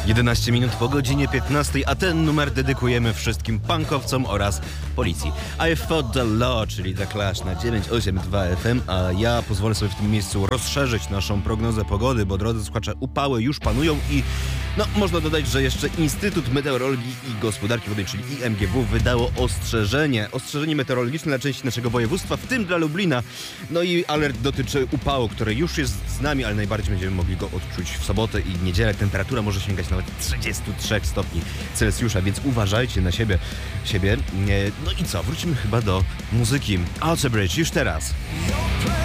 11 minut po godzinie 15, a ten numer dedykujemy wszystkim punkowcom oraz policji. I Fought the Law, czyli The Clash na 982 FM, a ja pozwolę sobie w tym miejscu rozszerzyć naszą prognozę pogody, bo drodzy słuchacze, upały już panują i można dodać, że jeszcze Instytut Meteorologii i Gospodarki Wodnej, czyli IMGW, wydało ostrzeżenie meteorologiczne dla części naszego województwa, w tym dla Lublina. No i alert dotyczy upału, który już jest z nami, ale najbardziej będziemy mogli go odczuć w sobotę i niedzielę. Temperatura może sięgać nawet 33 stopni Celsjusza, więc uważajcie na siebie. No i co? Wrócimy chyba do muzyki. Alter Bridge już teraz.